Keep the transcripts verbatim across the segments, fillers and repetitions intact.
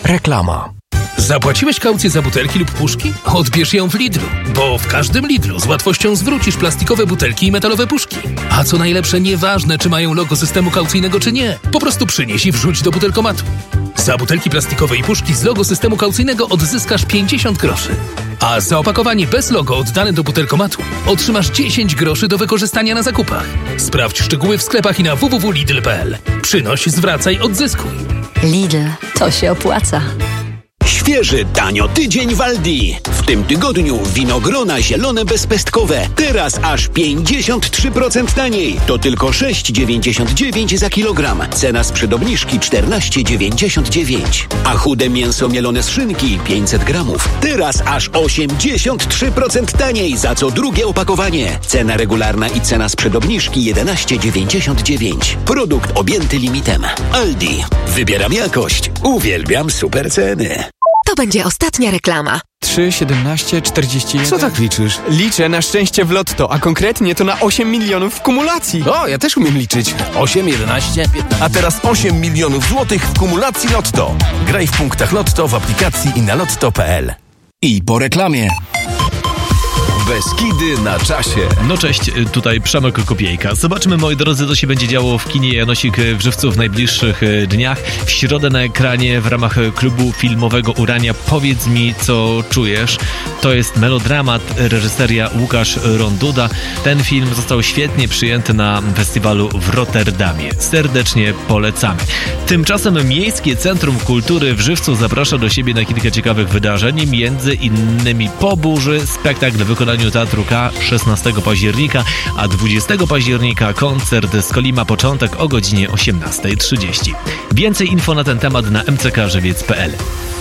Reklama. Zapłaciłeś kaucję za butelki lub puszki? Odbierz ją w Lidlu, bo w każdym Lidlu z łatwością zwrócisz plastikowe butelki i metalowe puszki. A co najlepsze, nieważne czy mają logo systemu kaucyjnego czy nie, po prostu przynieś i wrzuć do butelkomatu. Za butelki plastikowe i puszki z logo systemu kaucyjnego odzyskasz pięćdziesiąt groszy. A za opakowanie bez logo oddane do butelkomatu otrzymasz dziesięć groszy do wykorzystania na zakupach. Sprawdź szczegóły w sklepach i na w w w kropka lidl kropka p l. Przynoś, zwracaj, odzyskuj. Lidl, to się opłaca. Świeży, tanio tydzień w Aldi. W tym tygodniu winogrona zielone bezpestkowe. Teraz aż pięćdziesiąt trzy procent taniej. To tylko sześć dziewięćdziesiąt dziewięć za kilogram. Cena sprzed obniżki czternaście dziewięćdziesiąt dziewięć. A chude mięso mielone z szynki pięćset gramów. Teraz aż osiemdziesiąt trzy procent taniej za co drugie opakowanie. Cena regularna i cena sprzed obniżki jedenaście dziewięćdziesiąt dziewięć. Produkt objęty limitem. Aldi. Wybieram jakość. Uwielbiam super ceny. To będzie ostatnia reklama. trzy, siedemnaście, czterdzieści jeden. Co tak liczysz? Liczę na szczęście w lotto, a konkretnie to na osiem milionów w kumulacji. O, ja też umiem liczyć. osiem, jedenaście, piętnaście. A teraz osiem milionów złotych w kumulacji Lotto. Graj w punktach Lotto w aplikacji i na lotto kropka p l. I po reklamie. Beskidy na czasie. No cześć, tutaj Przemek Kopiejka. Zobaczmy, moi drodzy, co się będzie działo w kinie Janosik w Żywcu w najbliższych dniach. W środę na ekranie w ramach klubu filmowego Urania Powiedz mi, co czujesz. To jest melodramat, reżyseria Łukasz Ronduda. Ten film został świetnie przyjęty na festiwalu w Rotterdamie. Serdecznie polecamy. Tymczasem Miejskie Centrum Kultury w Żywcu zaprasza do siebie na kilka ciekawych wydarzeń, między innymi Po burzy, spektakl w wykonaniu Teatru K szesnastego października, a dwudziestego października koncert z Kolima Początek o godzinie osiemnasta trzydzieści. Więcej info na ten temat na m c k żywiec kropka p l.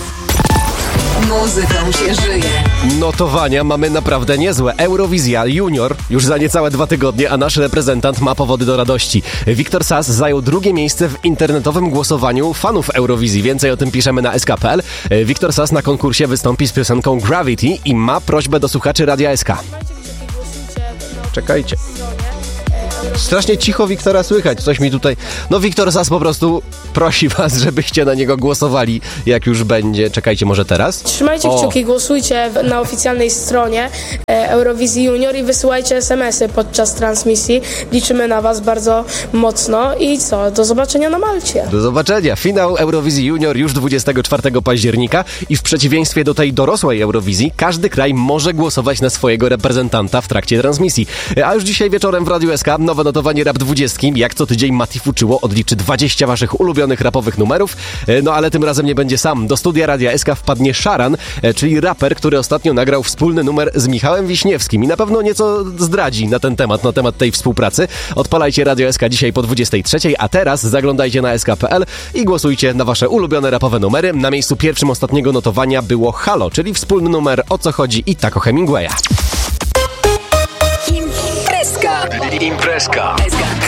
Muzyką się żyje. Notowania mamy naprawdę niezłe. Eurowizja Junior już za niecałe dwa tygodnie, a nasz reprezentant ma powody do radości. Wiktor Sass zajął drugie miejsce w internetowym głosowaniu fanów Eurowizji. Więcej o tym piszemy na s k kropka p l. Wiktor Sass na konkursie wystąpi z piosenką Gravity i ma prośbę do słuchaczy Radia S K. Czekajcie. Strasznie cicho Wiktora słychać, coś mi tutaj... No Wiktor Sass po prostu prosi was, żebyście na niego głosowali, jak już będzie. Czekajcie, może teraz? Trzymajcie o. kciuki, głosujcie na oficjalnej stronie e, Eurowizji Junior i wysyłajcie es em esy podczas transmisji. Liczymy na was bardzo mocno i co? Do zobaczenia na Malcie. Do zobaczenia. Finał Eurowizji Junior już dwudziestego czwartego października i w przeciwieństwie do tej dorosłej Eurowizji, każdy kraj może głosować na swojego reprezentanta w trakcie transmisji. A już dzisiaj wieczorem w Radiu S K nowe notowanie Rap dwadzieścia. Jak co tydzień Mati Fuczyło odliczy dwadzieścia waszych ulubionych rapowych numerów. No ale tym razem nie będzie sam. Do studia Radia S K wpadnie Szaran, czyli raper, który ostatnio nagrał wspólny numer z Michałem Wiśniewskim i na pewno nieco zdradzi na ten temat, na temat tej współpracy. Odpalajcie Radio S K dzisiaj po dwudziestej trzeciej, a teraz zaglądajcie na s k kropka p l i głosujcie na wasze ulubione rapowe numery. Na miejscu pierwszym ostatniego notowania było Halo, czyli wspólny numer O co chodzi i Taco Hemingwaya. Imprezka. Imprezka.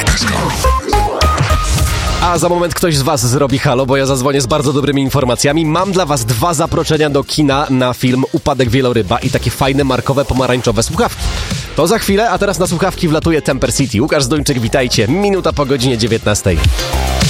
A za moment ktoś z was zrobi halo, bo ja zadzwonię z bardzo dobrymi informacjami. Mam dla was dwa zaproszenia do kina na film Upadek Wieloryba i takie fajne markowe pomarańczowe słuchawki. To za chwilę, a teraz na słuchawki wlatuje Temper City. Łukasz Zdończyk, witajcie. Minuta po godzinie dziewiętnastej.